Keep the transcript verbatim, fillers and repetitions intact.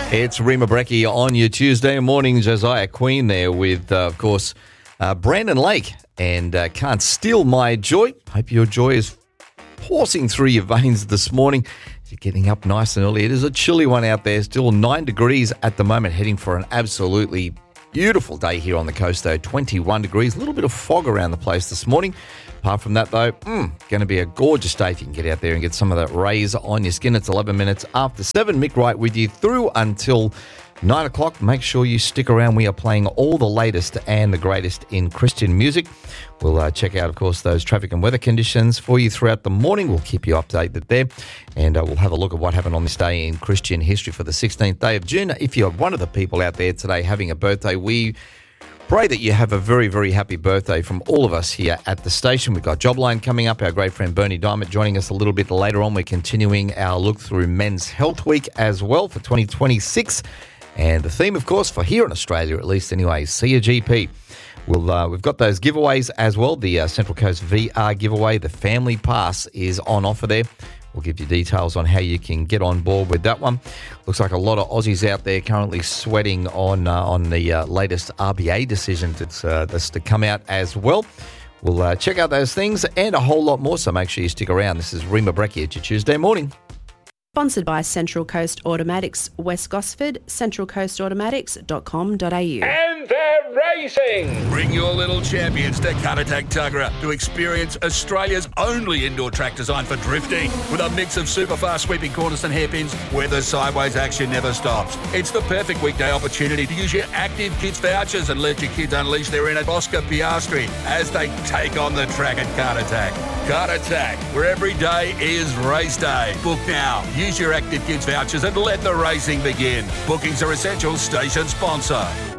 It's Rima Breckie on your Tuesday morning. Josiah Queen there with, uh, of course, uh, Brandon Lake and uh, Can't Steal My Joy. Hope your joy is coursing through your veins this morning. You're getting up nice and early. It is a chilly one out there, still nine degrees at the moment, heading for an absolutely beautiful day here on the coast, though. twenty-one degrees, a little bit of fog around the place this morning. Apart from that, though, mm, going to be a gorgeous day if you can get out there and get some of that rays on your skin. It's eleven minutes after seven. Mick Wright with you through until nine o'clock. Make sure you stick around. We are playing all the latest and the greatest in Christian music. We'll uh, check out, of course, those traffic and weather conditions for you throughout the morning. We'll keep you updated there. And uh, we'll have a look at what happened on this day in Christian history for the sixteenth day of June. If you're one of the people out there today having a birthday, we pray that you have a very, very happy birthday from all of us here at the station. We've got Jobline coming up. Our great friend Bernie Diamond joining us a little bit later on. We're continuing our look through Men's Health Week as well for twenty twenty-six. And the theme, of course, for here in Australia at least anyway, see a G P. We'll, uh, we've got those giveaways as well. The uh, Central Coast V R giveaway, the Family Pass, is on offer there. We'll give you details on how you can get on board with that one. Looks like a lot of Aussies out there currently sweating on uh, on the uh, latest R B A decision that's, uh, that's to come out as well. We'll uh, check out those things and a whole lot more, so make sure you stick around. This is Rima Breckie at your Tuesday morning. Sponsored by Central Coast Automatics, West Gosford, central coast automatics dot com dot a u. And they're racing! Bring your little champions to Caratak Tuggerah to experience Australia's only indoor track designed for drifting. With a mix of super fast sweeping corners and hairpins where the sideways action never stops. It's the perfect weekday opportunity to use your Active Kids vouchers and let your kids unleash their inner Oscar Piastri as they take on the track at Caratak. Caratak, where every day is race day. Book now. Use your Active Kids vouchers and let the racing begin. Bookings are essential. Station sponsor.